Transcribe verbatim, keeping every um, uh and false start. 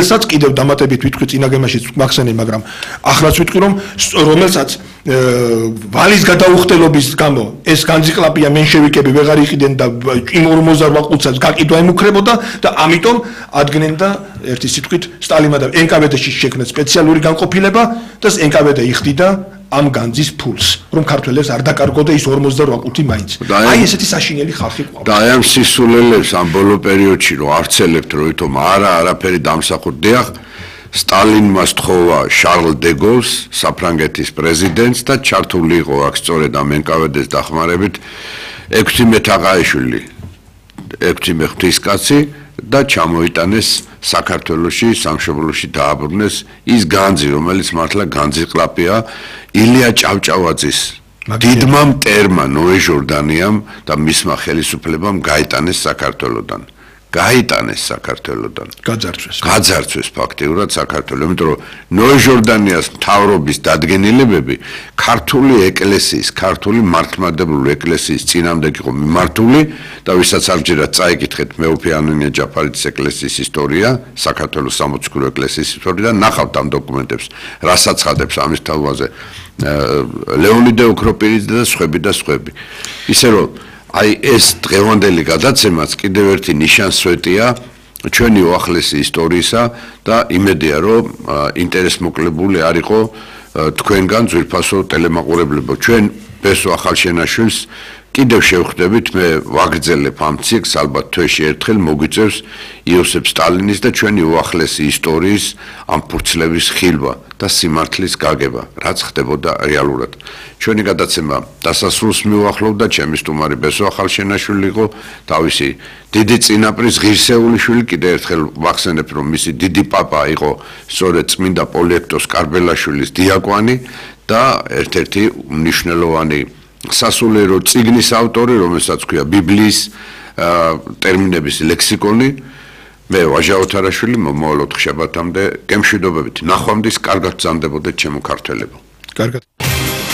რომელსაც კიდევ დამატებით ვიტყვი წინა გემაშიც მახსენე, მაგრამ ახლაც ვიტყვი რომ რომელსაც ვალის გადაუხდელობის გამო ეს განძიკლაპია მენშევიკები ვეღარ იყიდნენ და იმ ორმოცდაოთხ წუთსაც გაკიდვა ემუქრებოდა და ამიტომ ადგენენ და ერთი სიტყვით სტალინმა და ენ კა ვე დე-ში შექმნა სპეციალური განყოფილება და ენ კა ვე დე იხდიდა ამ განძის ფულს რომ ქართველებს არ დაკარგოდა ის ორმოცდაოთხ წუთი მაინც აი ესეთი საშინელი ხალხი ყავდა და აი ამ სისულელებს ამ ბოლო პერიოდში რომ არცელებთ რომ ვითომ არა არაფერი დამსახურდია სტალინმა სთხოვა შარლ დე გოლს, საფრანგეთის პრეზიდენტს და ჩართული იყო აქ სწორედ ამ ენ კა ვე დე-ს დახმარებით ექვთიმე თაყაიშვილი, ექვთიმე ღვთისკაცი და ჩამოიტანეს საქართველოში, სამშობლოში დააბრუნეს ის განძი, რომელიც მართლა განძიკლაპია ილია ჭავჭავაძის დიდმა მტერმა ნოე ჟორდანიამ და მისმა ხელისუფლებამ გაიტანეს საქართველოდან. გაიტანეს საქართველოდან. გაძარცვეს. გაძარცვეს ფაქტიურად საქართველო, იმიტომ რომ ნოე ჟორდანიას მთავრობის დადგენილებები ქართული ეკლესიის, ქართული მართლმადიდებლური ეკლესიის წინამდებ იყო მიმართული და ვისაც ამჯერად წაიკითხეთ მეუფე ანონია ჯაფარიძის ეკლესიის ისტორია, საქართველოს სამოციქულო ეკლესიის ისტორია და ნახავთ ამ დოკუმენტებს, რას აცხადებს ამის თავაზე ლეონიდე ოქროპირიძე და სხვები და სხვები. ისე რომ აი ეს დღევანდელი გადაცემაც კიდევ ერთი ნიშანსვეტია ჩვენი უახლესი ისტორიისა და იმედია რომ ინტერესმოკლებული არ იყო თქვენგან ძვირფასო ტელემაყურებლებო ჩვენ ბესო ახალშენაშვილს კიდევ შევხვდებით მე ვაგრძელებ ამ ციკლს ალბათ თვეში ერთხელ მოგვიწევს იოსებ სტალინის და ჩვენი უახლესი ისტორიის ამ ფურცლების ხილვა და სიმართლის გაგება რაც ხდებოდა რეალურად ჩვენი გადაცემა დასასრულს მიუახლოვდა ჩემი სტუმარი ბესო ახალშენაშვილი იყო თავისი დიდი წინაპრის ღირსეული შვილი კიდევ ერთხელ ვახსენებ რომ მისი დიდი პაპა იყო სწორედ წმინდა პოლიექტოს კარბელაშვილის დიაკვანი და ერთ-ერთი მნიშვნელოვანი სასულიერო წიგნის ავტორი, რომელსაც ქვია ბიბლიის ტერმინების ლექსიკონი, მე ვაჟა ოთარაშვილი მომავალ ოთხ შაბათამდე გემშვიდობებით. ნახვამდის კარგად გრძანდებოდეთ ჩემო ქართველებო. კარგად